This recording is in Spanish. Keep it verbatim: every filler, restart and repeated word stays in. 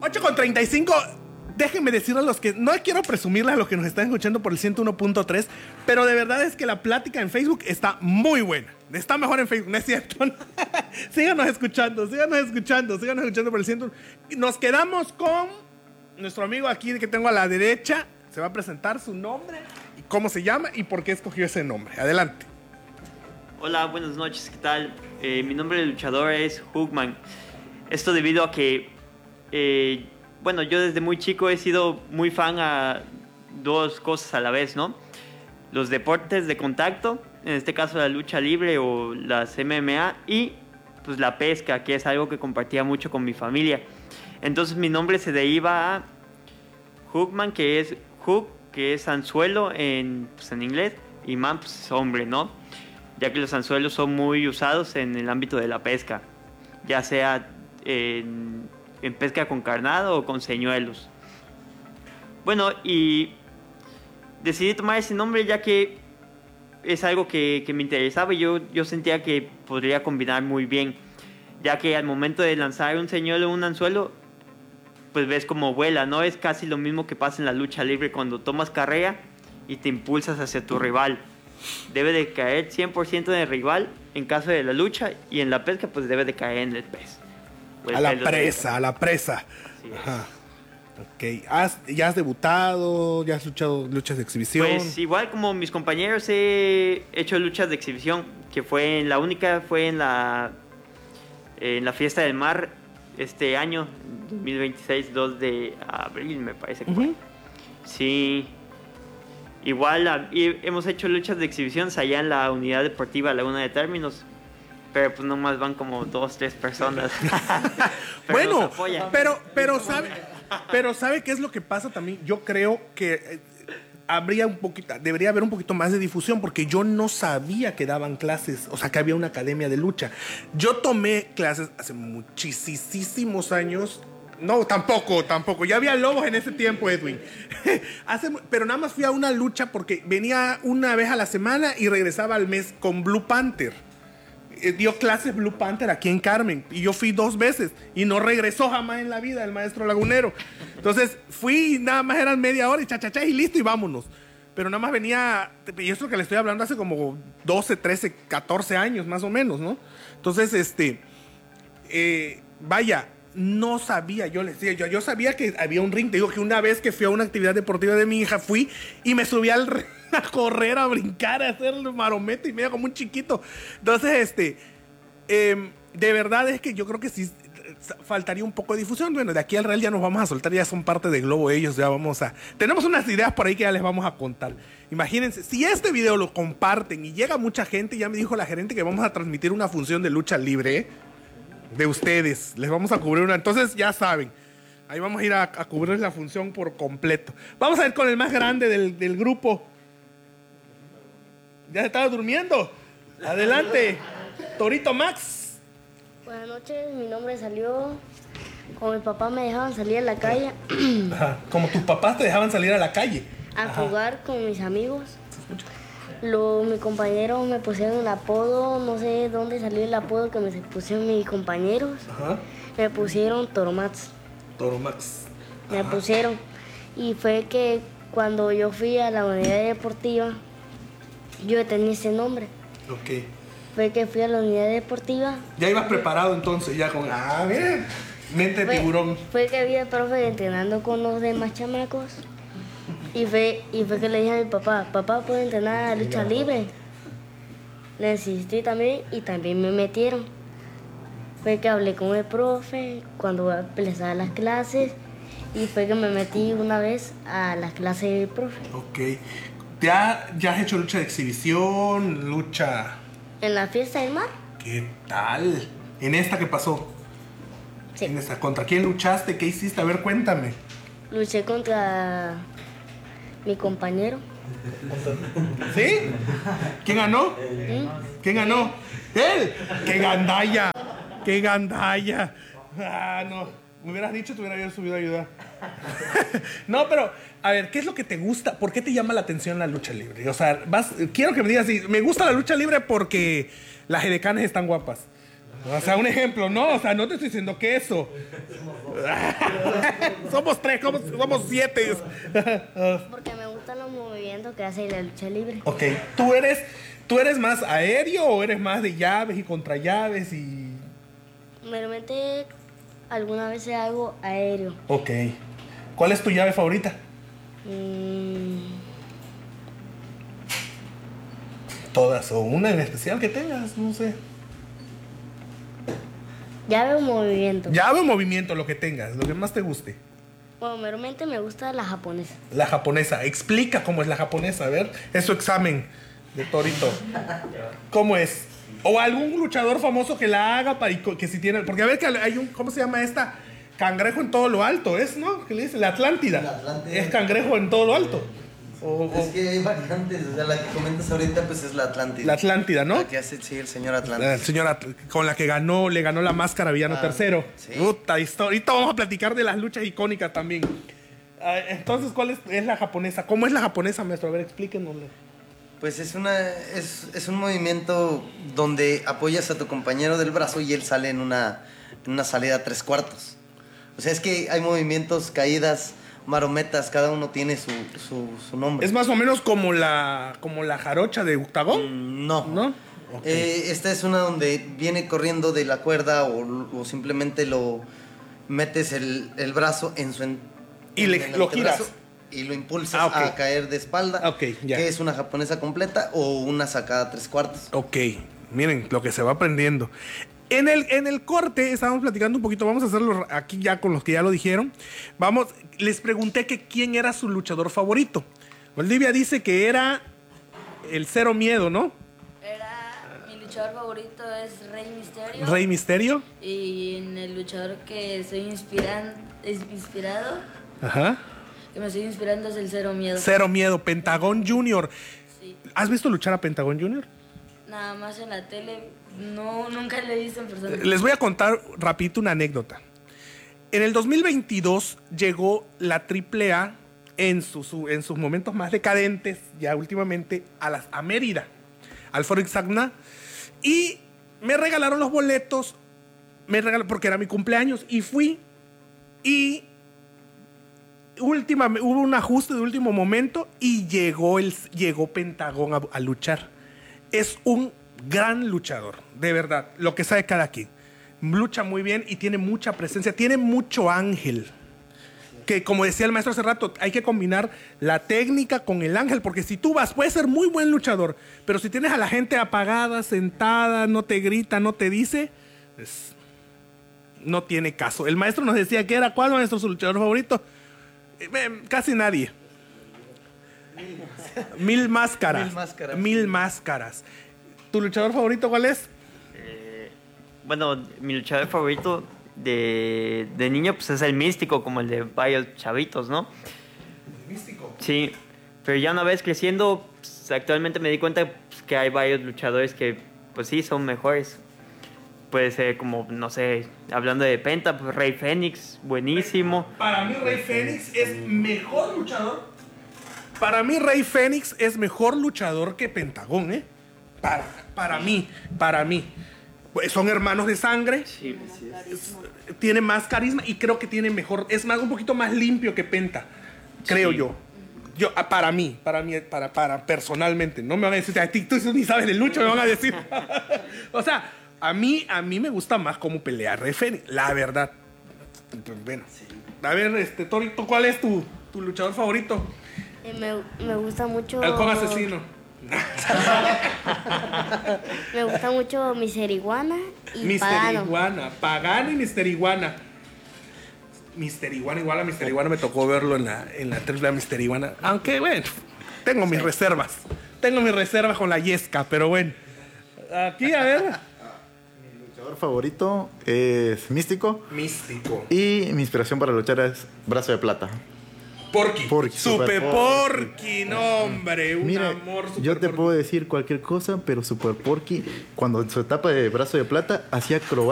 ocho con treinta y cinco. Déjenme decirles a los que... No quiero presumirles a los que nos están escuchando por el ciento uno punto tres, pero de verdad es que la plática en Facebook está muy buena. Está mejor en Facebook, ¿no es cierto? Síganos escuchando, síganos escuchando, síganos escuchando por el ciento uno. Nos quedamos con nuestro amigo aquí que tengo a la derecha. Se va a presentar su nombre, y cómo se llama y por qué escogió ese nombre. Adelante. Hola, buenas noches, ¿qué tal? Eh, mi nombre de luchador es Hookman. Esto debido a que... Eh, Bueno, yo desde muy chico he sido muy fan a dos cosas a la vez, ¿no? Los deportes de contacto, en este caso la lucha libre o las M M A, y pues la pesca, que es algo que compartía mucho con mi familia. Entonces mi nombre se deriva a Hookman, que es hook, que es anzuelo en, pues, en inglés, y man, pues es hombre, ¿no? Ya que los anzuelos son muy usados en el ámbito de la pesca, ya sea en... en pesca con carnado o con señuelos. Bueno, y decidí tomar ese nombre ya que es algo que, que me interesaba y yo, yo sentía que podría combinar muy bien, ya que al momento de lanzar un señuelo o un anzuelo, pues ves cómo vuela, ¿no? Es casi lo mismo que pasa en la lucha libre cuando tomas carrera y te impulsas hacia tu rival. Debe de caer cien por ciento en el rival en caso de la lucha, y en la pesca pues debe de caer en el pez. A la presa, a la presa. Ajá. Ok. ¿Has, ¿Ya has debutado? ¿Ya has luchado luchas de exhibición? Pues igual como mis compañeros he hecho luchas de exhibición, que fue en la única, fue en la en la Fiesta del Mar este año, dos mil veintiséis, dos de abril me parece que fue. Uh-huh. Sí. Igual y hemos hecho luchas de exhibición allá en la Unidad Deportiva Laguna de Términos. Pero pues nomás van como dos, tres personas. Pero bueno, pero, pero sabe, pero sabe qué es lo que pasa también. Yo creo que habría un poquito, debería haber un poquito más de difusión, porque yo no sabía que daban clases, o sea, que había una academia de lucha. Yo tomé clases hace muchísimos años. No, tampoco, tampoco. Ya había lobos en ese tiempo, Edwin. hace, pero nada más fui a una lucha porque venía una vez a la semana y regresaba al mes con Blue Panther. Dio clases Blue Panther aquí en Carmen y yo fui dos veces y no regresó jamás en la vida el maestro lagunero. Entonces fui y nada más eran media hora y chachachá y listo y vámonos. Pero nada más venía, y esto que le estoy hablando hace como doce, trece, catorce años más o menos, ¿no? Entonces, este, eh, vaya, no sabía, yo les decía, yo, yo sabía que había un ring. Te digo que una vez que fui a una actividad deportiva de mi hija, fui y me subí al ring a correr, a brincar, a hacer marometa y medio como un chiquito. Entonces, este, eh, de verdad es que yo creo que sí faltaría un poco de difusión. Bueno, de aquí al Real ya nos vamos a soltar, ya son parte de Globo ellos, ya vamos a... Tenemos unas ideas por ahí que ya les vamos a contar. Imagínense, si este video lo comparten y llega mucha gente, ya me dijo la gerente que vamos a transmitir una función de lucha libre, ¿eh? De ustedes, les vamos a cubrir una, entonces ya saben, ahí vamos a ir a, a cubrir la función por completo. Vamos a ir con el más grande del, del grupo. Ya se estaba durmiendo. Adelante, Torito Max. Buenas noches, mi nombre salió. Como mi papá me dejaban salir a la calle. Ajá. Como tus papás te dejaban salir a la calle. A Ajá. jugar con mis amigos. Lo, mis compañeros me pusieron el apodo, no sé dónde salió el apodo que me pusieron mis compañeros. Ajá. Me pusieron Toromax. Toromax. Me pusieron. Y fue que cuando yo fui a la unidad deportiva, yo tenía ese nombre. Ok. Fue que fui a la unidad deportiva. Ya ibas preparado entonces, ya con... Ah, bien. Mente de tiburón. Fue que vi al profe entrenando con los demás chamacos. Y fue, y fue que le dije a mi papá, papá, ¿puedo entrenar a lucha libre? Le insistí también y también me metieron. Fue que hablé con el profe cuando empezaba las clases y fue que me metí una vez a las clases del profe. Ok. ¿Ya, ya has hecho lucha de exhibición, lucha...? ¿En la Fiesta del Mar? ¿Qué tal? ¿En esta qué pasó? Sí. ¿En esta? ¿Contra quién luchaste? ¿Qué hiciste? A ver, cuéntame. Luché contra mi compañero. ¿Sí? ¿Quién ganó? ¿Mm? ¿Quién ganó? ¡Él! ¡Qué gandalla! ¡Qué gandalla! Ah, no. Me hubieras dicho, te hubiera subido a ayudar. No, pero, a ver, ¿qué es lo que te gusta? ¿Por qué te llama la atención la lucha libre? O sea, vas, quiero que me digas, sí, me gusta la lucha libre porque las edecanes están guapas. O sea, un ejemplo, no, o sea, no te estoy diciendo que eso. Somos tres, somos, somos siete. Porque me gustan los movimientos que hace la lucha libre. Ok, ¿tú eres, ¿tú eres más aéreo o eres más de llaves y contra llaves y...? Normalmente algunas veces hago aéreo. Ok. ¿Cuál es tu llave favorita? Mm, Todas, o una en especial que tengas, no sé. llave o movimiento. Llave o movimiento, lo que tengas, lo que más te guste. Bueno, normalmente me gusta la japonesa. La japonesa, explica cómo es la japonesa, a ver, es su examen de torito. ¿Cómo es? O algún luchador famoso que la haga para que si tiene, porque a ver que hay un, ¿cómo se llama esta? Cangrejo en todo lo alto, ¿es, no? ¿Qué le dice? La Atlántida. La Atlántida. Es cangrejo en todo lo alto. O, o- Es que hay variantes, o sea, la que comentas ahorita pues es la Atlántida. la Atlántida, ¿no? La que hace, sí, el señor La Atlántida. señora con la que ganó, le ganó la máscara a Villano Ah, Tercero. sí. Puta historia. Ahorita vamos a platicar de las luchas icónicas también. Ah, entonces, ¿cuál es, es la japonesa? ¿Cómo es la japonesa, maestro? A ver, explíquenosle. Pues es una es, es un movimiento donde apoyas a tu compañero del brazo y él sale en una, en una salida a tres cuartos. O sea, es que hay movimientos, caídas, marometas, cada uno tiene su, su, su nombre. Es más o menos como la, como la jarocha de octagón, Mm, No. ¿no? Ok. Eh, esta es una donde viene corriendo de la cuerda o, o simplemente lo metes el, el brazo en su en- Y en le- el lo antebrazo giras. y lo impulsas Ah, ok. a caer de espalda. Ah, ok, ya. Que es una japonesa completa o una sacada a tres cuartos. Ok, miren lo que se va aprendiendo. En el, en el corte estábamos platicando un poquito, vamos a hacerlo aquí ya con los que ya lo dijeron. Vamos, les pregunté que quién era su luchador favorito. Valdivia dice que era el Cero Miedo, ¿no? Era, mi luchador favorito es Rey Misterio. Rey Misterio. Y en el luchador que estoy inspiran, es inspirado, Ajá. que me estoy inspirando es el Cero Miedo. Cero Miedo, Pentagón Junior. Sí. ¿Has visto luchar a Pentagón Junior? Nada más en la tele, no, nunca lo he visto en persona. Les voy a contar rapidito una anécdota. En el dos mil veintidós llegó la triple A en, su- su- en sus momentos más decadentes, ya últimamente, a, las, a Mérida, al Foro Ixtacna, y me regalaron los boletos, me regalaron, porque era mi cumpleaños, y fui, y última, hubo un ajuste de último momento, y llegó, el, llegó Pentagón a, a luchar. Es un gran luchador, de verdad, lo que sabe cada quien. Lucha muy bien y tiene mucha presencia, tiene mucho ángel. Que como decía el maestro hace rato, hay que combinar la técnica con el ángel, porque si tú vas, puedes ser muy buen luchador, pero si tienes a la gente apagada, sentada, no te grita, no te dice, pues, no tiene caso. El maestro nos decía que era, ¿cuál maestro su luchador favorito? Eh, eh, casi nadie. Mil máscaras. Mil máscaras. Mil máscaras. ¿Tu luchador favorito cuál es? Eh, bueno, mi luchador favorito de, de niño pues es el místico, como el de varios chavitos, ¿no? Místico. Sí, pero ya una vez creciendo, pues, actualmente me di cuenta pues, que hay varios luchadores que pues sí son mejores. Puede ser como, no sé, hablando de Penta, pues Rey Fénix, buenísimo. Para mí Rey Fénix es mejor luchador. Para mí Rey Fénix es mejor luchador que Pentagón, ¿eh? Para, para mí, para mí. Pues son hermanos de sangre. Sí, Tiene más carisma y creo que tiene mejor, es más un poquito más limpio que Penta, creo Sí. yo. Yo ah, para mí, para mí, para, para personalmente, no me van a decir, a ti tú ni sabes de lucha, me van a decir. O sea, a mí, a mí me gusta más cómo pelea Rey Fénix, la verdad. Pues, bueno, a ver, este Torito, ¿cuál es tu, tu luchador favorito? Eh, me, me gusta mucho. Halcón Asesino. Me gusta mucho Mister Iguana y Mister Pagano. Iguana, Pagano y Mister Iguana. Mister Iguana, igual a Mister Iguana me tocó verlo en la, en la triple A Mister Iguana. Aunque, bueno, tengo mis reservas. Tengo mis reservas con la Yesca, pero bueno. Aquí, a ver. Mi luchador favorito es Místico Místico. y mi inspiración para luchar es Brazo de Plata. Porky. Porky, Super Super Porky, no, hombre. Un Mira, amor super yo te Porky. puedo decir cualquier cosa, pero Super Porky, cuando en su etapa de Brazo de Plata, hacía acrobacias